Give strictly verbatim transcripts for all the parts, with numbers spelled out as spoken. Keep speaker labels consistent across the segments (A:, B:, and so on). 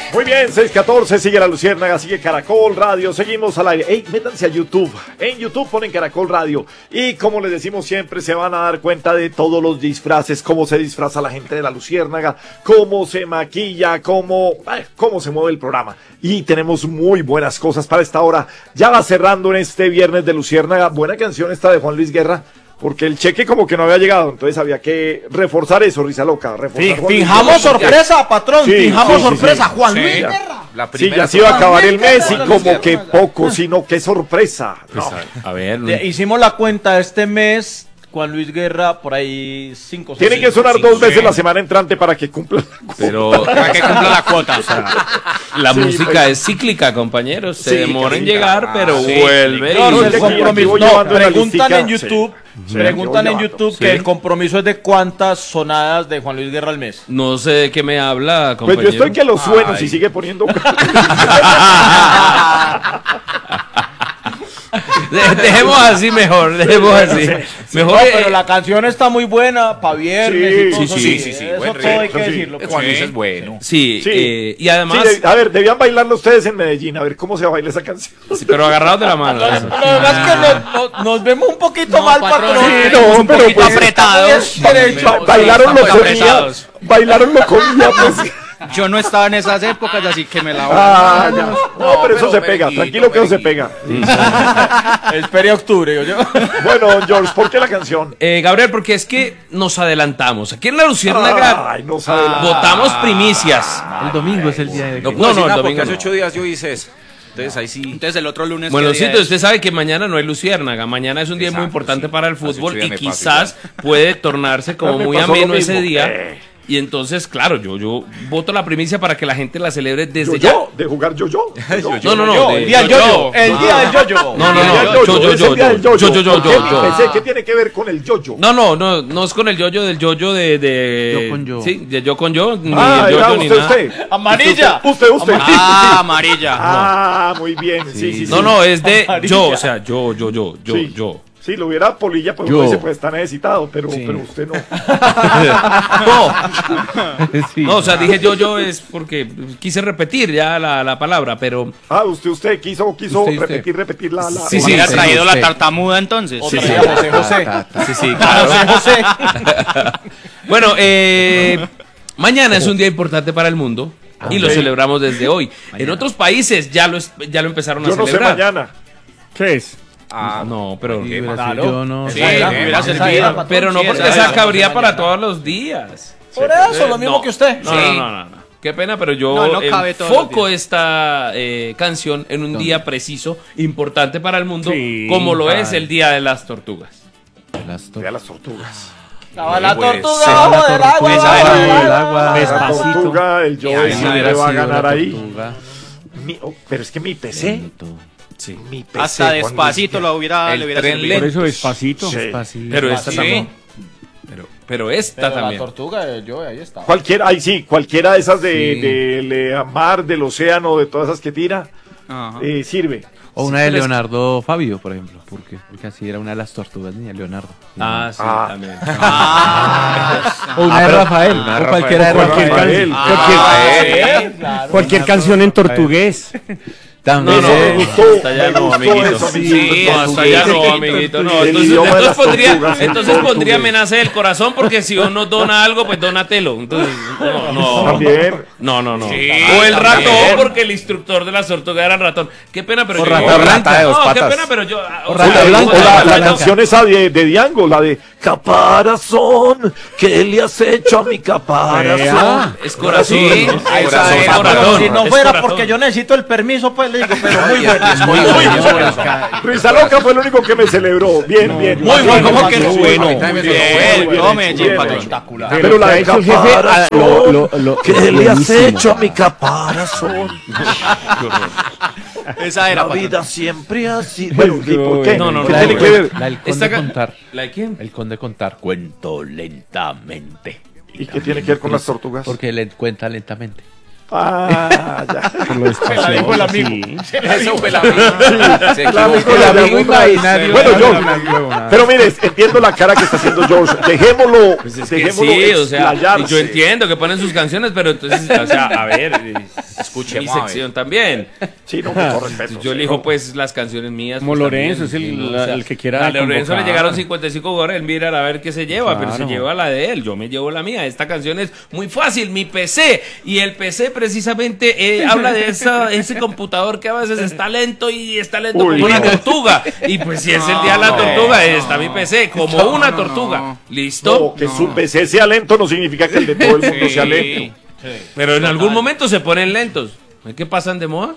A: Muy bien, seis catorce, sigue La Luciérnaga, sigue Caracol Radio, seguimos al aire. Ey, métanse a YouTube, en YouTube ponen Caracol Radio y como les decimos siempre se van a dar cuenta de todos los disfraces, cómo se disfraza la gente de La Luciérnaga, cómo se maquilla, cómo, eh, cómo se mueve el programa. Y tenemos muy buenas cosas para esta hora. Ya va cerrando en este viernes de Luciérnaga, buena canción esta de Juan Luis Guerra. Porque el cheque como que no había llegado, entonces había que reforzar eso, Risa Loca. Reforzar
B: Fijamos sorpresa, patrón,
A: sí,
B: fijamos
A: sí,
B: sorpresa,
A: sí,
B: Juan
A: sí,
B: Luis
A: ya,
B: Guerra.
C: La
A: sí, ya se iba a acabar el mes y como que poco, sino que sorpresa. No.
D: Pues a, a ver,
B: Le- hicimos la cuenta este mes, Juan Luis Guerra, por ahí cinco.
A: Tiene
B: seis,
A: que sonar
B: cinco,
A: dos veces
B: seis.
A: la semana entrante para que cumpla.
D: pero
C: Para que cumpla la cuota.
D: o sea, la
A: Sí,
D: música
A: pues.
D: es cíclica, compañeros. Se
A: Sí,
D: demora en
A: cíclica.
D: llegar, pero
C: Sí,
D: vuelve.
B: No, no,
D: y-
B: el
A: aquí-
B: compromiso.
A: aquí voy
B: No,
A: llevando la
B: preguntan en
A: listica.
B: YouTube,
A: Sí,
B: preguntan
A: sí,
B: en
A: voy
B: YouTube
D: llevando.
B: que
D: Sí.
B: el compromiso es de cuántas sonadas de Juan Luis Guerra al mes.
D: No sé de qué me habla,
A: Pues
D: compañero.
A: yo estoy que lo sueno
C: Ay.
A: si sigue poniendo.
D: De- dejemos así mejor, dejemos así. Mejor.
B: No,
D: eh,
B: pero la canción está muy buena para viernes
A: Sí,
B: y todo
A: sí,
B: eso,
C: sí, sí, sí,
B: Eso
C: buen
B: todo hay
C: ritmo,
B: que
A: sí.
B: decirlo.
C: Juan Luis es bueno.
D: Sí,
A: Sí.
D: eh, y además,
A: Sí, de- a ver, debían bailarlo ustedes en Medellín, a ver cómo se baila esa canción.
D: sí, pero agarrados de la mano. eso.
B: La verdad es que nos, nos- nos vemos un poquito mal, patrón.
A: Sí, no, pero
C: poquito
A: pues,
C: apretados.
A: ba- bailaron lo
C: estamos
A: comía,
C: apretados.
A: bailaron lo comía, pues.
C: Yo no estaba en esas épocas, así que me la
A: Ah, ya. No,
C: No,
A: pero eso
C: pero
A: se pega,
C: Berguito,
A: tranquilo que eso se
C: Berguito.
A: pega.
B: Espere octubre, yo. yo.
A: Bueno, George, ¿por qué la canción?
D: Eh, Gabriel, porque es que nos adelantamos. Aquí en La Luciérnaga
A: Ay, no sabe la-
D: votamos primicias.
E: El domingo es el día de...
C: No,
D: No, no, el domingo
C: porque hace
D: no.
C: ocho días yo hice eso. Entonces ahí sí. Entonces el otro lunes.
D: Bueno,
C: ¿qué
D: sí,
C: día
D: entonces
C: es?
D: usted sabe que mañana no hay Luciérnaga. Mañana es un día muy
C: Exacto,
D: importante
C: sí.
D: para el
C: Hace
D: fútbol
C: ocho días
D: y
C: me pasa
D: quizás puede tornarse como
A: Me
D: muy
A: pasó lo
D: ameno ese
A: mismo.
D: día.
A: Eh.
D: Y entonces, claro, yo, yo voto la primicia para que la gente la celebre desde
A: Yo,
D: ya.
A: yo, de jugar yo, yo.
D: No, no, no.
B: Yo,
D: de-
B: el día del yo-yo. El día del yo-yo.
D: No, no,
A: El
D: no.
A: día del
D: Yo,
A: yo-yo,
D: yo,
A: es
D: yo,
A: el día del
D: yo,
A: yo-yo.
D: yo, yo,
A: ¿Por qué?
D: yo, yo.
A: Pensé, ¿qué tiene que ver con el yo-yo?
D: No, no, no, no es con el yoyo del yoyo de, de...
E: Yo con yo.
D: Sí, de yo con yo, ni
A: Ah,
D: el
A: era
D: yoyo ni
A: usted,
D: nada.
A: usted.
B: Amarilla.
A: Usted, usted.
C: Ah, amarilla.
A: Ah, muy bien. Sí, sí, sí.
D: No, no, es de
B: Amarilla.
D: yo, o sea, yo, yo, yo, yo,
A: Sí.
D: yo.
A: Sí, lo hubiera Polilla, pues
E: Yo.
A: uno dice, pues está necesitado, pero, pero usted no.
D: No,
E: Sí.
D: no, o sea, dije yo, yo es porque quise repetir ya la, la palabra, pero...
A: Ah, usted, usted quiso, quiso
E: Usted, usted.
A: repetir, repetir la... la
D: Sí, sí,
C: Hubiera
D: sí,
C: traído la
E: usted.
C: tartamuda entonces.
B: Otra
D: sí.
B: vez, José José.
D: Sí, sí, claro.
B: José José.
D: Bueno, eh, mañana es un día importante para el mundo y lo
A: Ok.
D: celebramos desde hoy. En otros países ya lo, es- ya lo empezaron a
A: Yo no sé
D: celebrar.
A: mañana.
E: ¿Qué es?
C: Ah,
D: No, pero...
E: Sí, hubiera
B: Claro.
E: sido- yo no...
C: Sí,
B: Esa era,
C: eh,
B: hubiera
C: esa
B: servido,
C: era.
B: patrón,
D: Pero no
B: sí,
D: porque
B: esa
D: esa
B: era.
D: cabría para
B: Mañana.
D: todos los días.
B: Por eso, lo
D: Eh,
B: mismo
D: no.
B: que usted.
D: No,
C: Sí.
D: no, no, no, no. Qué pena, pero yo
C: No, no cabe todos los
D: enfoco
C: días.
D: esta eh, canción en un día preciso, importante para el mundo,
E: Sí,
D: como lo
E: claro.
D: es el Día de las Tortugas.
E: Las
A: Ve a las tortugas.
B: Estaba la
C: Pues,
B: tortuga
C: sí,
B: bajo
E: la
B: del agua.
E: tortuga,
B: bajo
C: esa
B: del
C: era.
E: el
B: agua.
E: agua.
A: La
E: Despacito.
A: tortuga, el yo,
C: Ya,
A: el
C: esa
A: que
E: hubiera
A: le va a
E: sido
A: ganar
E: la
A: ahí.
E: tortuga.
A: Mi- oh, pero es que mi P C,
D: Sí.
A: mi P C.
C: Hasta
A: Juan Luis
C: despacito
A: Guerra.
C: lo hubiera,
D: El
C: le hubiera
D: tren
C: servido.
E: Por eso despacito.
A: Sí.
E: Despacito.
D: Pero esta
C: Sí.
D: también. Pero, pero esta
B: Pero la
D: también.
B: tortuga del yo, ahí está.
A: Cualquiera, ahí sí, cualquiera de esas de,
E: Sí.
A: del eh, mar, del océano, de todas esas que tira,
C: Ajá.
A: eh, sirve.
E: O una de
D: pero es-
E: Leonardo Fabio, por ejemplo. Porque, porque así era una de las tortugas niña, Leonardo.
D: Ah, sí,
A: Ah.
D: también.
E: O una de Rafael.
A: una de
E: O cualquiera de
A: Rafael.
E: Rafael.
A: Rafael.
B: Ah, claro.
F: Cualquier canción en portugués.
E: También.
D: No, no,
A: Me gustó,
D: hasta allá
A: me
D: no,
A: gustó
D: amiguito.
A: eso,
D: Sí,
A: amiguito.
D: hasta allá no, amiguito. No,
A: El
D: entonces,
A: idioma de
D: entonces
A: las
D: pondría,
A: tortugas en
D: entonces pondría
A: portugués.
D: amenaza del corazón porque si uno dona algo, pues dónatelo. Entonces, no, no.
A: También.
D: No, no, no.
C: Sí,
D: o el
C: también.
D: ratón, porque el instructor de las tortugas era ratón. Qué pena, pero
E: O
D: yo.
E: rata blanca.
C: de dos
D: No, qué
C: patas.
D: pena, pero yo. O
E: rata
D: sea,
E: blanca.
A: O la, la
E: Blanca.
A: canción esa de, de Diango, la de Caparazón, ¿qué le has hecho a mi caparazón?
D: Es corazón.
C: Sí,
D: ¿no?
C: esa
D: Corazón,
C: era,
D: corazón.
B: Pero si no
D: Es
B: fuera
D: corazón.
B: porque yo necesito el permiso, pues le digo, pero muy bueno.
C: Muy bueno.
A: Risa Loca fue el único que me celebró. Bien, bien.
B: Muy bueno,
C: ¿Cómo que
B: muy
C: no?
F: bueno.
C: A mí también me
A: Bien,
C: sonó.
A: bien,
C: No, Medellín,
A: bien,
C: patrón.
B: espectacular.
A: Pero la de
F: Trae su jefe a-
A: caparazón,
F: lo- lo- lo-
A: ¿qué le has
F: buenísimo.
A: hecho a mi caparazón?
C: Esa era,
A: La
C: patrón.
A: vida siempre así. Bueno, ¿y por qué?
D: No, no,
A: ¿Qué
D: no.
A: tiene que ver?
E: La del
D: Esta
E: conde
D: ca-
E: contar.
D: ¿La de quién?
E: El conde contar. Cuento lentamente.
A: ¿Y qué tiene que ver con las tortugas?
E: Porque le cuenta lentamente.
A: Ah, ya.
F: Por lo espacioso,
B: el amigo.
F: sí.
D: Eso fue la misma. Se
A: El amigo
D: equivocó.
A: de
E: El amigo
A: otra vez.
E: imaginario.
A: Bueno,
E: Era
A: George,
E: una huevonada.
A: pero mire, entiendo la cara que está haciendo George. Dejémoslo,
D: Pues es que
A: dejémoslo
D: sí, o sea,
A: explayarse.
D: yo entiendo que ponen sus canciones, pero entonces, o sea, a ver, escuche mi
C: Escuchemos a ver.
D: sección también.
A: Sí, no, con todo respeto.
D: Yo
A: sí,
D: elijo
A: no.
D: pues las canciones mías.
F: Como
D: pues,
F: Lorenzo,
D: también,
F: es el-
D: sí,
F: la- el que quiera
D: A Lorenzo le
F: convocar.
D: llegaron cincuenta y cinco goles, mira a ver qué se lleva, pero se
F: Claro.
D: lleva la de él, yo me llevo la mía. Esta canción es muy fácil, mi P C. Y el P C precisamente eh, habla de esa, ese computador que a veces está lento y está lento
A: Uy,
D: como una
A: no.
D: tortuga. Y pues si es el día de la
C: No,
D: tortuga,
C: no,
D: está mi P C como
C: no,
D: una
C: no,
D: tortuga.
C: no.
D: ¿Listo?
A: No, que su P C sea lento no significa que el de todo el mundo sea lento.
D: Pero en algún momento se ponen lentos. ¿Es que pasan de moda?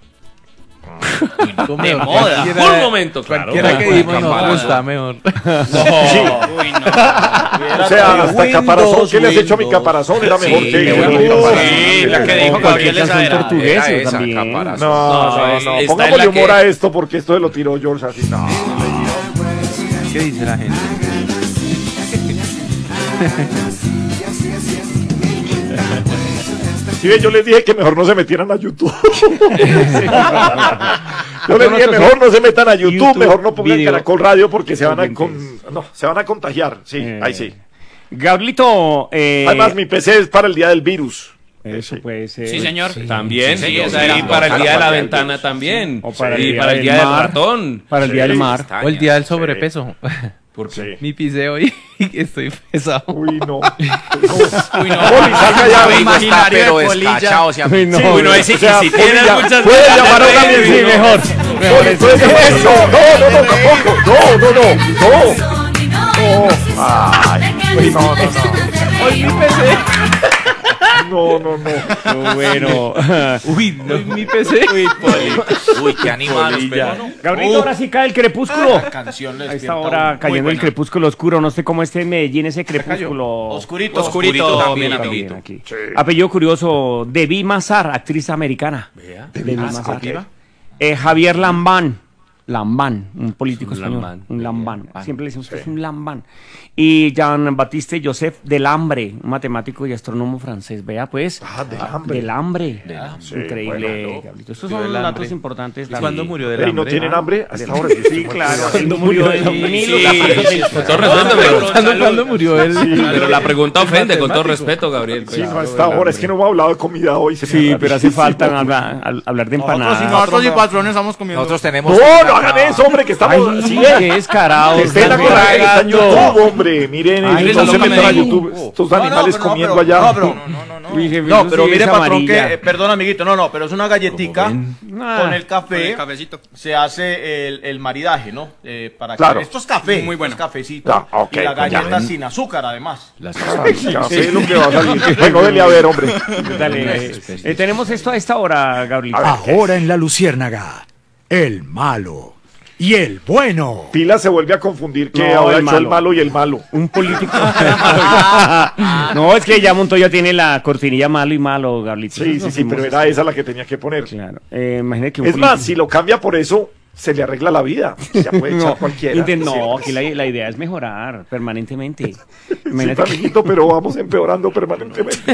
C: De moda.
D: En algún momento, claro.
E: Cualquiera que dimos nos
C: Caparazón.
E: gusta mejor.
C: Uy, no.
A: O sea, hasta
B: Windows,
A: caparazón. ¿Qué le has hecho a mi
B: Windows.
A: caparazón? Era mejor
D: Sí,
A: que
D: qué
A: Windows.
D: bueno,
A: No,
C: Sí, la que dijo
F: Cualquier
C: Gabriel
F: canción
C: esa era.
F: portuguesa
E: Era esa,
F: también.
E: caparazón.
A: no,
D: No,
A: no.
D: es- está en
A: Pongámosle
D: la
A: humor
D: que-
A: a esto porque esto se lo tiró George así. No.
E: ¿Qué dice la gente?
A: Sí, ve, yo les dije que mejor no se metieran a YouTube. Yo les dije, mejor no se metan a YouTube,
F: YouTube
A: mejor no pongan
F: video.
A: Caracol Radio porque se van a,
F: Oyentes.
A: con, no, se van a contagiar. Sí,
F: Eh,
A: ahí sí.
F: Gablito, eh,
A: Además, mi P C es para el día del virus.
F: eso puede ser.
C: Sí, señor.
D: También,
C: Sí,
D: sí,
C: esa era.
D: y para el día de la
C: Ojalá.
D: ventana también.
F: O para
D: y
F: el día
D: para el
F: del
D: día del
F: mar.
D: ratón.
F: Para el día del mar.
E: O el día del sobrepeso.
D: Porque
A: Sí.
E: Mi piseo y estoy pesado.
A: Uy, no.
C: Uy, no.
A: Poli, salga ya.
C: Amigo,
A: Imaginario
C: está, pero
A: de Polilla.
C: descachado, si a mí-
F: Uy, no,
A: Sí,
D: bueno, ahí sí
A: o
D: que
A: sea,
D: si
A: Poli
D: tienes
A: ya-
D: muchas
A: puede
D: ganas
A: llamar a
D: de
A: una
D: reír,
A: sí,
D: ¿no?
A: mejor. Poli, puede llamar- Eso, no, no, no, tampoco. No, no, no, no. No. Ay, uy, no, no, no.
E: Hoy mi P C.
A: No, no, no.
F: No, bueno.
E: Uy, no. Hoy mi P C. Uy,
C: Uy, qué animados, pero no.
F: Gabrielito, ahora sí cae el crepúsculo.
B: Canción le
F: A esta
B: despierta
F: hora
B: uno.
F: cayendo
C: Muy
F: el
C: buena.
F: crepúsculo oscuro. No sé cómo esté en Medellín ese crepúsculo.
B: Oscurito.
C: Oscurito también,
F: También
C: amiguito.
F: aquí.
A: Sí.
F: Apellido curioso, Debbie Mazar, actriz americana. Debbie Mazar. Eh, Javier Lambán. Lambán, un político
D: Un
F: español.
D: lambán.
F: Un lambán. Siempre le decimos que es un lambán. Y Jean-Baptiste Joseph Delambre, un matemático y astrónomo francés. Vea, pues.
A: Ah, Delambre.
F: Delambre.
A: Sí,
F: Increíble,
A: bueno.
F: Gabrielito. Estos
E: Murió
F: son
E: del
F: datos
E: hambre.
F: importantes.
E: ¿Y cuándo murió del
A: Ey,
E: hambre?
A: ¿no tienen
E: Ah,
A: hambre? Hasta ahora
F: Sí, claro. Él murió en mil
D: Sí,
F: ochocientos
D: con todo respeto, pero,
E: ¿Cuándo, cuándo murió él?
D: pero la pregunta ofende, con todo respeto, Gabriel. pues.
A: Sí, no, hasta ahora. Es que no hemos hablado de comida hoy. se me
F: Sí,
A: da
F: pero hace
A: rarísimo.
F: falta hablar, al- hablar de empanadas.
C: Nosotros, nosotros y patrones estamos comiendo. Nosotros tenemos.
A: No, no hagan eso, hombre, que estamos.
F: Ay,
A: Sí,
F: qué descarado.
A: estén la cosa está en YouTube, hombre. Miren,
F: Ay,
A: no se
C: no,
A: metan a
C: no,
A: YouTube. Estos
B: No, no,
A: animales
B: pero no,
A: comiendo
B: pero-
A: allá.
B: no, pero-
C: No, no, no, no.
B: No, pero mire, patrón, que, eh, perdón, amiguito, no, no, pero es una galletica
F: Ah.
B: con el café.
C: Con el cafecito.
B: Se hace el, el maridaje, ¿no? Eh, para
A: Claro.
B: que, esto es café,
C: Muy bueno.
B: esto es cafecito.
A: Ah, ok,
B: y la
A: pues ya
B: galleta
A: ven.
B: sin azúcar, además.
A: Ay, ya sé lo que va a salir. Bueno, dele a ver, hombre.
F: Dale, eh, tenemos esto a esta hora, Gabriel.
A: A ver.
G: Ahora en la Luciérnaga, el malo y el bueno.
A: Pila se vuelve a confundir que
F: No,
A: ahora
F: el
A: hecho el
F: malo.
A: malo y el malo.
F: Un político. No, es que ya Montoya tiene la cortinilla malo y malo, Gabrielito.
A: Sí, sí, sí, pero era esa la que tenía que poner.
F: Claro. Eh, imagínate que un
A: Es más,
F: político-
A: si lo cambia por eso, se le arregla la vida. Ya puede echar
F: No,
A: cualquiera.
F: inte- no,
A: Sí,
F: aquí la, la idea es mejorar permanentemente.
A: Sí,
F: Imagínate que-
A: amiguito, pero vamos empeorando permanentemente.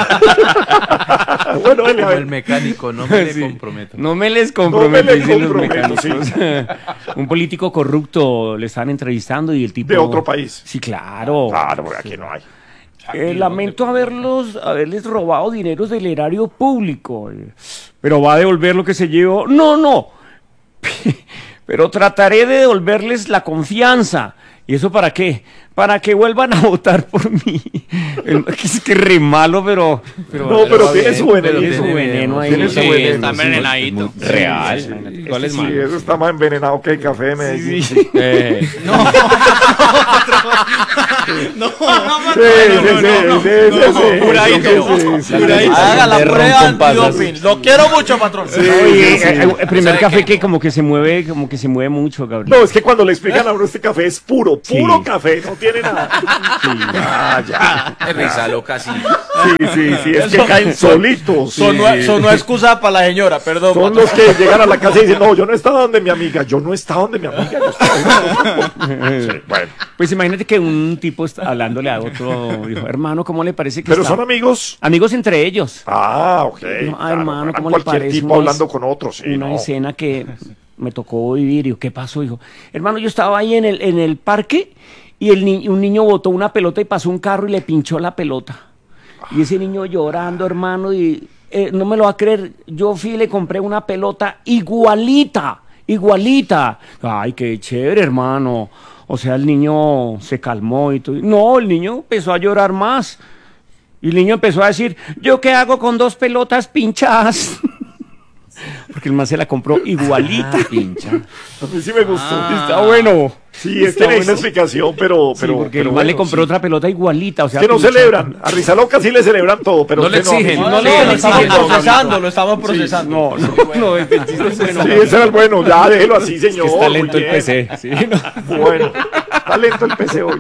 A: Bueno, dele a
E: Como el
A: ver.
E: mecánico, no me le
F: Sí.
E: comprometo.
F: No me les comprometo,
A: No me le
F: dicen los
A: comprometo,
F: mecánicos. Un político corrupto le están entrevistando y el tipo...
A: De otro país.
F: Sí, claro.
A: Claro, porque aquí no hay.
F: Eh, lamento haberlos, haberles robado dineros del erario público. eh, Pero va a devolver lo que se llevó. No, no. Pero trataré de devolverles la confianza. ¿Y eso para qué? Para que vuelvan a votar por mí. El- Es que re malo, pero... pero
A: No, pero
E: va
A: tiene
E: bien,
A: su veneno.
F: tiene su
E: tiene
F: veneno ahí.
A: Tiene su
C: Sí,
A: veneno,
C: está
A: sí.
C: envenenadito.
D: Real. ¿Cuál es
A: Sí,
D: malo?
A: eso está más envenenado que el café de Medellín. Sí, sí,
D: Eh,
C: No,
A: sí, sí, sí, sí,
C: Curadito.
A: sí, sí, sí.
B: Haga la
E: de ron
B: prueba
E: con pasas.
B: antidoping. Lo quiero mucho, patrón.
F: Oye, eh, eh, el primer
C: ¿Sabe
F: café
C: qué?
F: que como que se mueve, como que se mueve mucho, Gabriel.
A: No, es que cuando le explican a uno este café es puro, puro
F: Sí.
A: café, no tiene nada. Sí, ah, ya.
C: Es risa loca, sí.
A: Sí, sí, sí, es que caen solitos. Sí.
B: Sonó, sonó excusa para la señora, perdón.
A: Son los que llegan a la casa y dicen, no, yo no estaba donde mi amiga, yo no estaba donde mi amiga, yo estaba donde... Sí, bueno.
F: Pues imagínate que un tipo está hablándole a otro, dijo, hermano, ¿cómo le parece que
A: Pero
F: está?
A: son amigos.
F: Amigos entre ellos.
A: Ah, ok.
F: Dijo, ah,
A: claro,
F: hermano,
A: para
F: ¿cómo le
A: cualquier
F: parece?
A: tipo
F: una
A: hablando
F: es-
A: con otro, sí,
F: Una
A: no.
F: escena que me tocó vivir. Y yo, ¿qué pasó? Dijo, hermano, yo estaba ahí en el, en el parque y el ni- un niño botó una pelota y pasó un carro y le pinchó la pelota. Y ese niño llorando, hermano, y eh, no me lo va a creer, yo fui y le compré una pelota igualita, igualita. Ay, qué chévere, hermano. O sea, el niño se calmó y todo. No, el niño empezó a llorar más. Y el niño empezó a decir, ¿yo qué hago con dos pelotas pinchadas? Porque el man se la compró igualita.
E: Pincha.
A: A mí sí me gustó.
F: Está bueno.
A: Sí, es que
F: Está
A: no hay una
F: bueno.
A: explicación, pero...
F: Sí,
A: pero
F: porque
A: pero
F: el man le
A: bueno,
F: compró
A: sí.
F: otra pelota igualita. O sea,
A: Es que no
F: pinchada.
A: celebran. A Rizaloca sí le celebran todo, pero
C: No le
A: usted a mí
C: exigen.
B: No, no,
C: Sí,
B: lo
C: sí,
B: estamos
C: sí, no,
B: procesando, lo estamos procesando.
F: No, no, no, el chiste es bueno.
A: Sí, ese era el bueno. Ya, déjelo así, señor.
E: Está lento
A: muy
E: el
A: bien.
E: P C. Sí, no.
A: Bueno, está lento el P C hoy.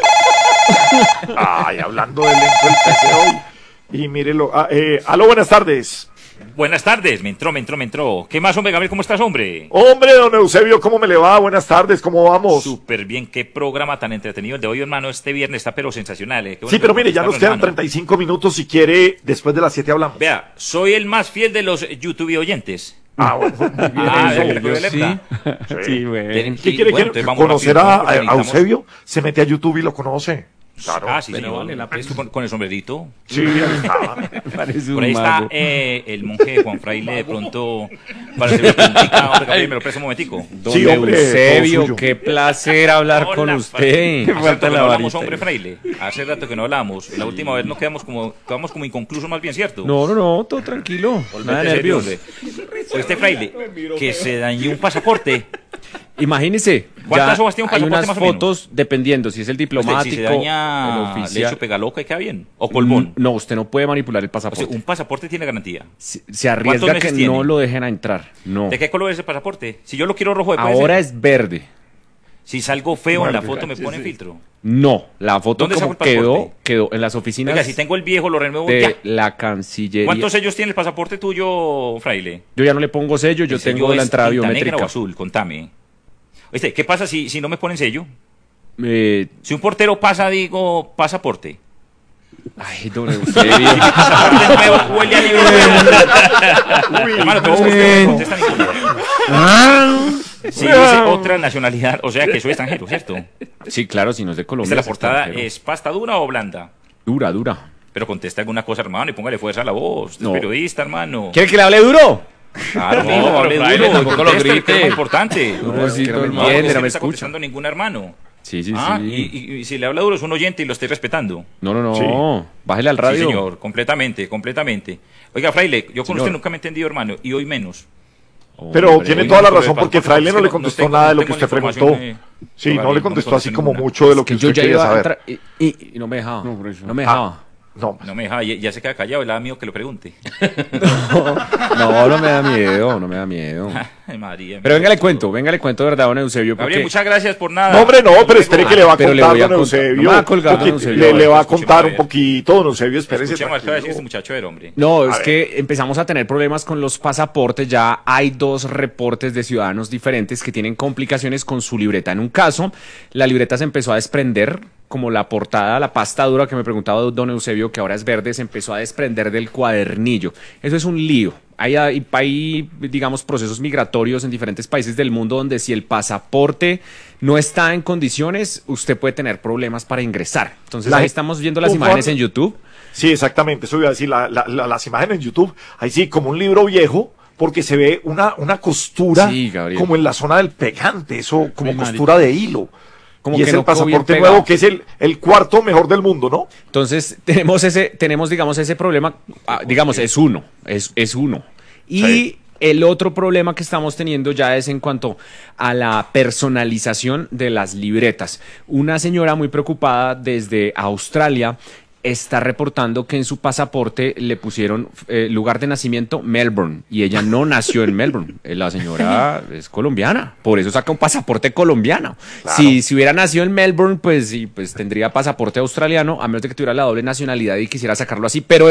A: Ay, hablando de lento el P C hoy. Y mírelo. Ah, eh, aló, buenas tardes.
H: Buenas tardes, me entró, me entró, me entró. ¿Qué más, hombre, Gabriel? ¿Cómo estás, hombre?
A: Hombre, don Eusebio, ¿cómo me le va? Buenas tardes, ¿cómo vamos?
H: Súper bien, qué programa tan entretenido el de hoy, hermano. Este viernes está pero sensacional, ¿eh? Qué bueno
A: Sí,
H: que
A: pero
H: lo
A: mire, ya nos
H: contestaron,
A: quedan
H: hermano.
A: treinta y cinco minutos. Si quiere, después de las siete hablamos.
H: Vea, soy el más fiel de los YouTube oyentes.
A: Ah, bueno, muy bien.
H: Ah,
A: eso.
H: vea, que le cogió
E: yo
H: alerta.
F: Sí, güey.
H: Tienen-
A: ¿Qué
H: y,
A: quiere
H: bueno,
A: que
H: entonces vamos
A: conocer
H: rápido,
A: a,
H: porque
A: a- a
H: necesitamos-
A: Eusebio? Se mete a YouTube y lo conoce. Claro.
H: Ah, sí,
D: Pero
H: señor.
D: vale la pena.
H: Esto con, con el sombrerito.
A: Sí, ahí está.
F: Parece un
H: Por ahí está
F: mago.
H: eh, el monje Juan Fraile, de pronto, para hacer una preguntita. Hombre, Gabriel, me lo presto un momentico.
E: Don
A: Sí, hombre, todo
E: Eusebio,
A: suyo.
E: qué placer hablar
H: Hola,
E: con
H: Fra-
E: usted.
H: Hace rato que no hablamos,
E: varita.
H: hombre Fraile. Hace rato que no hablamos. La última vez nos quedamos como, quedamos como inconclusos, más bien, ¿cierto?
E: No, no, no, todo tranquilo. Nada de
H: Volvete serio,
E: nervios.
H: hombre. Pues este Fraile, que se dañó un pasaporte.
E: Imagínese,
H: ¿Cuántas
E: ya
H: hojas tiene un
E: hay
H: pasaporte
E: unas
H: más o menos?
E: fotos, dependiendo si es el
H: Usted,
E: diplomático,
H: si se daña,
E: el
H: le echo
E: oficial.
H: pega loca y queda bien. O colmón.
E: No, usted no puede manipular el
H: O sea,
E: pasaporte.
H: un pasaporte tiene garantía.
E: Se, se arriesga
H: ¿Cuántos
E: que
H: meses tiene?
E: no lo dejen a entrar. No.
H: ¿De qué color es ese pasaporte? Si yo lo quiero rojo, ¿puede
E: Ahora
H: ser?
E: es verde.
H: Si salgo feo en la foto, me pone filtro.
E: No, la foto
H: ¿Dónde
E: como
H: saco el
E: quedó,
H: pasaporte?
E: quedó en las oficinas
H: Oiga, si tengo el viejo, lo renuevo
E: de
H: ya.
E: la Cancillería.
H: ¿Cuántos sellos tiene el pasaporte tuyo, Fraile?
E: Yo ya no le pongo sello, yo
H: ¿El sello
E: tengo la
H: es
E: entrada
H: tinta negra
E: biométrica.
H: o azul? Contame. Oíste, ¿qué pasa si, si no me ponen sello?
E: Eh,
H: Si un portero pasa, digo, pasaporte.
E: ay, don Eusebio.
H: Pasaporte nuevo, huele a libro. Hermano, pero es que usted no me contesta ninguno. Si dice otra nacionalidad, o sea que soy extranjero, ¿cierto?
E: Sí, claro, si no es de Colombia.
H: ¿Esta la
E: es
H: portada
E: extranjero.
H: es pasta dura o blanda?
E: Dura, dura.
H: Pero contesta alguna cosa, hermano, y póngale fuerza a la voz. Usted
E: No.
H: es periodista, hermano.
E: ¿Quiere que le hable duro?
H: Claro,
C: No,
H: mijo,
C: pero
H: hable
C: Fraile,
H: duro,
C: tampoco lo
H: conteste, que
C: grite.
H: es lo importante.
E: No,
H: No,
E: sí,
H: que
E: todo el
H: no,
E: mundo
H: usted
E: me
H: no está
E: escucha.
H: contestando ningún hermano.
E: Sí, sí,
H: Ah,
E: sí.
H: y, y- y si le habla duro es un oyente y lo estoy respetando.
E: No, no, no.
A: Sí.
E: Bájele al radio.
H: Sí, señor, completamente, completamente. Oiga, Fraile, yo con
E: Señor.
H: usted nunca me he entendido, hermano, y hoy menos.
A: Pero
E: Hombre,
A: tiene
H: Hoy
A: toda la
H: menos por
A: razón
H: el
A: porque
H: pasaporte,
A: Fraile no
H: porque
A: le
H: no
A: contestó
H: tengo-
A: nada de
H: no
A: lo que
H: tengo
A: usted
H: la información,
A: preguntó.
H: eh,
A: Sí, no
H: todavía,
A: le
H: no
A: contestó
H: me
A: así
H: contestó
A: como
H: ninguna.
A: mucho de lo que
E: que yo
A: usted
E: ya
A: quería
E: iba a
A: saber.
E: entrar y, y- y no me dejaba.
F: No, por eso.
E: No me
A: Ah,
E: dejaba.
A: no.
H: No me deja, ya, ya se queda callado, el mío que lo pregunte.
E: No, no me da miedo, no me da miedo.
H: Ay, María.
E: Pero venga, le cuento, venga, le cuento de verdad, don Eusebio.
H: Gabriel,
E: Porque
H: muchas gracias por nada.
A: No, hombre, no, pero espere que le va a
E: Pero le
A: contar
E: voy a
A: don
E: contar.
A: Eusebio.
E: No me va a colgar,
A: porque
E: don Eusebio.
A: Le, le va a
H: Escúcheme,
A: contar
H: a
A: un
H: ver.
A: poquito, don Eusebio, espérese.
H: Escuchemos al que va a decir
A: tranquilo.
H: este muchacho era, hombre.
E: No,
A: A
E: es
A: ver.
E: que empezamos a tener problemas con los pasaportes. Ya hay dos reportes de ciudadanos diferentes que tienen complicaciones con su libreta. En un caso, la libreta se empezó a desprender, como la portada, la pasta dura que me preguntaba don Eusebio, que ahora es verde, se empezó a desprender del cuadernillo. Eso es un lío. Hay, hay, hay, digamos, procesos migratorios en diferentes países del mundo donde si el pasaporte no está en condiciones, usted puede tener problemas para ingresar. Entonces
A: La-
E: ahí estamos viendo las
A: un
E: imágenes
A: cuadro-
E: en YouTube.
A: Sí, exactamente, eso iba a decir, la- la- la- las imágenes en YouTube, ahí sí, como un libro viejo, porque se ve una, una costura
E: Sí, Gabriel.
A: como en la zona del pegante, eso como
E: Ay,
A: costura de hilo.
E: Como
A: y
E: que
A: es
E: no
A: el
E: quedó bien
A: pasaporte
E: pegado.
A: nuevo, que es el, el cuarto mejor del mundo, ¿no?
E: Entonces, tenemos ese, tenemos, digamos, ese problema, ah, digamos, es uno, es, es uno. Y
A: Sí.
E: el otro problema que estamos teniendo ya es en cuanto a la personalización de las libretas. Una señora muy preocupada desde Australia está reportando que en su pasaporte le pusieron eh, lugar de nacimiento Melbourne y ella no nació en Melbourne. Eh, La señora es colombiana, por eso saca un pasaporte colombiano.
A: Claro.
E: Si, si hubiera nacido en Melbourne, pues sí, pues tendría pasaporte australiano, a menos de que tuviera la doble nacionalidad y quisiera sacarlo así, pero